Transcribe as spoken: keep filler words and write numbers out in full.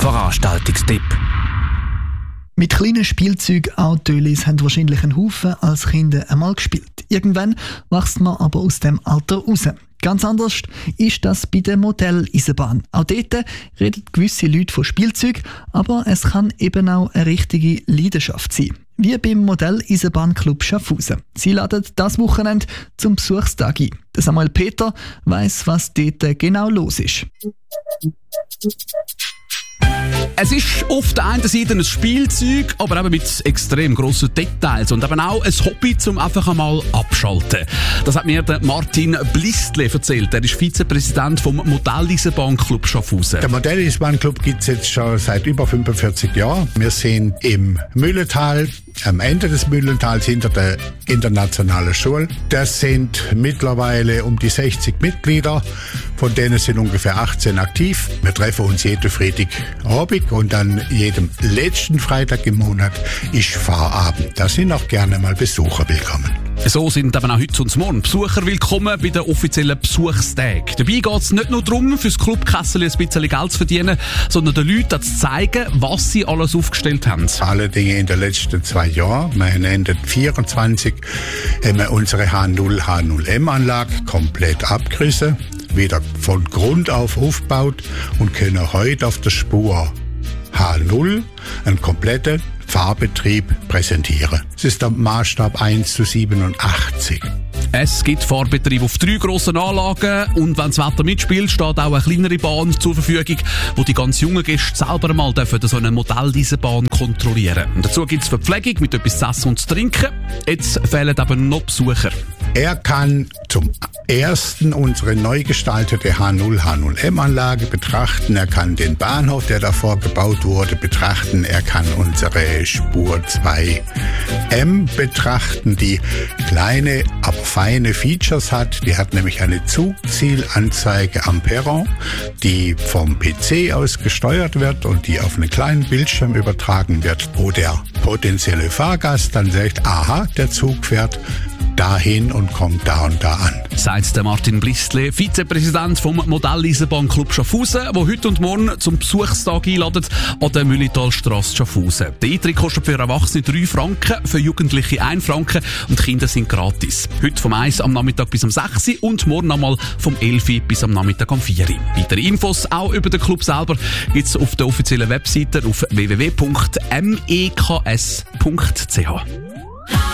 Veranstaltungstipp. Mit kleinen Spielzeugen, auch Tölis, haben wahrscheinlich einen Haufen als Kinder einmal gespielt. Irgendwann wächst man aber aus dem Alter raus. Ganz anders ist das bei der Modelleisenbahn. Auch dort reden gewisse Leute von Spielzeug, aber es kann eben auch eine richtige Leidenschaft sein. Wie beim Modelleisenbahnclub Schaffhausen. Sie laden das Wochenende zum Besuchstag ein. Der Samuel Peter weiss, was dort genau los ist. Es ist auf der einen Seite ein Spielzeug, aber eben mit extrem grossen Details und eben auch ein Hobby, um einfach einmal abschalten. Das hat mir der Martin Blistle erzählt. Er ist Vizepräsident vom Modelleisenbahnclub Schaffhausen. Der Modelleisenbahnclub gibt es jetzt schon seit über fünfundvierzig Jahren. Wir sind im Mühlental, am Ende des Mühlentals hinter der internationalen Schule. Das sind mittlerweile um die sechzig Mitglieder, von denen sind ungefähr achtzehn aktiv. Wir treffen uns jeden Freitagabend und an jedem letzten Freitag im Monat ist Fahrabend. Da sind auch gerne mal Besucher willkommen. So sind eben auch heute und morgen Besucher willkommen bei den offiziellen Besuchstagen. Dabei geht es nicht nur darum, fürs Clubkessel ein bisschen Geld zu verdienen, sondern den Leuten zu zeigen, was sie alles aufgestellt haben. Alle Dinge in den letzten zwei Jahren. Wir haben Ende vierundzwanzig haben wir unsere H null H null M Anlage komplett abgerissen, wieder von Grund auf aufgebaut und können heute auf der Spur H null einen kompletten Fahrbetrieb präsentieren. Es ist der Maßstab eins zu siebenundachtzig. Es gibt Fahrbetrieb auf drei grossen Anlagen und wenn das Wetter mitspielt, steht auch eine kleinere Bahn zur Verfügung, wo die ganz jungen Gäste selber mal dürfen so eine Modelleisenbahn kontrollieren. Und dazu gibt es Verpflegung mit etwas zu essen und zu trinken. Jetzt fehlen aber noch Besucher. Er kann zum ersten unsere neu gestaltete H null H null M Anlage betrachten. Er kann den Bahnhof, der davor gebaut wurde, betrachten. Er kann unsere Spur zwei M betrachten, die kleine, aber feine Features hat. Die hat nämlich eine Zugzielanzeige am Perron, die vom P C aus gesteuert wird und die auf einen kleinen Bildschirm übertragen wird, wo der potenzielle Fahrgast dann sagt, aha, der Zug fährt dahin und kommt da und da an. Sagt der Martin Blistle, Vizepräsident vom Modelleisenbahnclub Schaffhausen, der heute und morgen zum Besuchstag einladet an der Mühlentalstrasse Schaffhausen. Der Eintritt kostet für Erwachsene drei Franken, für Jugendliche ein Franken und Kinder sind gratis. Heute vom eins am Nachmittag bis am sechs und morgen nochmal vom elf bis am Nachmittag am vier. Weitere Infos auch über den Club selber gibt es auf der offiziellen Webseite auf w w w punkt m e k s punkt c h.